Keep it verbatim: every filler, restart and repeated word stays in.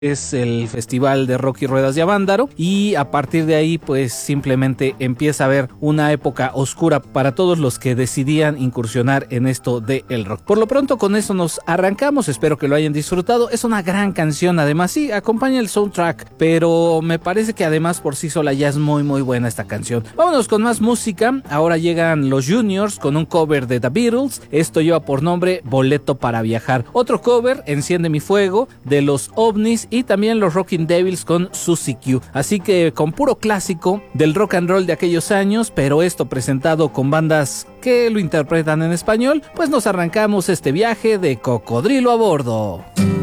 Es el Festival de Rock y Ruedas de Avándaro, y a partir de ahí pues simplemente empieza a haber una época oscura para todos los que decidían incursionar en esto del rock. Por lo pronto con eso nos arrancamos, espero que lo hayan disfrutado. Es una gran canción, además sí, acompaña el soundtrack, pero me parece que además por sí sola ya es muy muy buena esta canción. Vámonos con más música. Ahora llegan los Juniors con un cover de The Beatles. Esto lleva por nombre Boleto para Viajar. Otro cover, Enciende mi fuego, de los OVNIs, y también los Rockin' Devils con Susie Q. Así que con puro clásico del rock and roll de aquellos años, pero esto presentado con bandas que lo interpretan en español, pues nos arrancamos este viaje de cocodrilo a bordo.